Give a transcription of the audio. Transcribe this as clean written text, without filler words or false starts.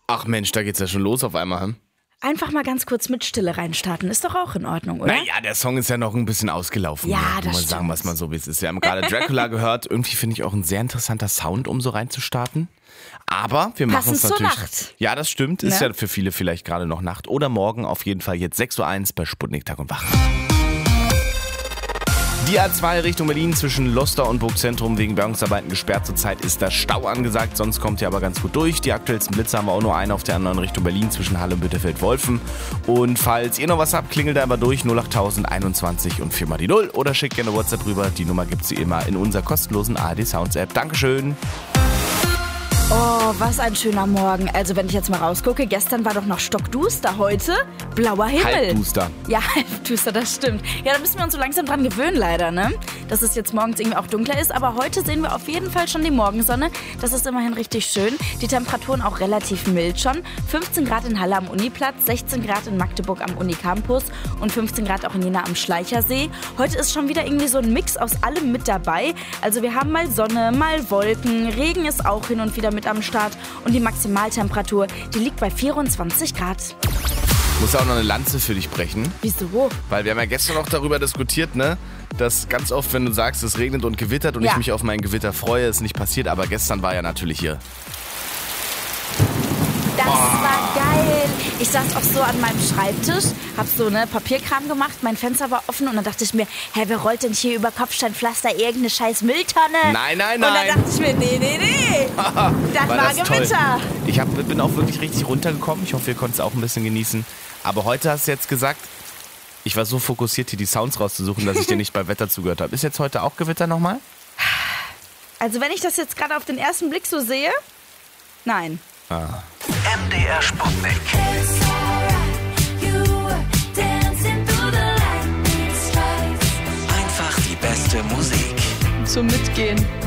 Ach Mensch, da geht's ja schon los auf einmal. Hm? Einfach mal ganz kurz mit Stille reinstarten. Ist doch auch in Ordnung, oder? Naja, der Song ist ja noch ein bisschen ausgelaufen. Ja, Muss das man sagen, stimmt. was man so wie es ist. Wir haben gerade Dracula gehört. Irgendwie finde ich auch ein sehr interessanter Sound, um so reinzustarten. Aber wir machen Passend es zur natürlich. Nacht. Ja, das stimmt. Ist Ne? ja für viele vielleicht gerade noch Nacht oder morgen. Auf jeden Fall jetzt 6.01 Uhr bei Sputnik Tag und Wach. Die A2 Richtung Berlin zwischen Loster und Burgzentrum wegen Bergungsarbeiten gesperrt. Zurzeit ist da Stau angesagt, sonst kommt ihr aber ganz gut durch. Die aktuellsten Blitze haben wir auch nur einen auf der anderen Richtung Berlin zwischen Halle und Bitterfeld-Wolfen. Und falls ihr noch was habt, klingelt einfach durch 08000 21 und 4 mal die 0 oder schickt gerne WhatsApp rüber. Die Nummer gibt's wie immer in unserer kostenlosen ARD Sounds App. Dankeschön. Oh, was ein schöner Morgen. Also wenn ich jetzt mal rausgucke, gestern war doch noch stockduster, heute blauer Himmel. Halbduster. Ja, halbduster, das stimmt. Ja, da müssen wir uns so langsam dran gewöhnen leider, ne? Dass es jetzt morgens irgendwie auch dunkler ist. Aber heute sehen wir auf jeden Fall schon die Morgensonne. Das ist immerhin richtig schön. Die Temperaturen auch relativ mild schon. 15 Grad in Halle am Uniplatz, 16 Grad in Magdeburg am Unicampus und 15 Grad auch in Jena am Schleichersee. Heute ist schon wieder irgendwie so ein Mix aus allem mit dabei. Also wir haben mal Sonne, mal Wolken, Regen ist auch hin und wieder mit am Start und die Maximaltemperatur, die liegt bei 24 Grad. Ich muss auch noch eine Lanze für dich brechen. Wieso? Weil wir haben ja gestern noch darüber diskutiert, ne? Dass ganz oft, wenn du sagst, es regnet und gewittert und Ja. ich mich auf mein Gewitter freue, ist nicht passiert. Aber gestern war ja natürlich hier. Das war geil. Ich saß auch so an meinem Schreibtisch, hab so Papierkram gemacht, mein Fenster war offen und dann dachte ich mir, wer rollt denn hier über Kopfsteinpflaster irgendeine scheiß Mülltonne? Nein, nein, Und dann nein. dachte ich mir, nee. Das war das toll. Gewitter. Ich bin auch wirklich richtig runtergekommen. Ich hoffe, ihr konntet es auch ein bisschen genießen. Aber heute hast du jetzt gesagt, ich war so fokussiert, hier die Sounds rauszusuchen, dass ich dir nicht beim Wetter zugehört habe. Ist jetzt heute auch Gewitter nochmal? Also wenn ich das jetzt gerade auf den ersten Blick so sehe, nein. MDR Sputnik. Einfach die beste Musik. Zum Mitgehen.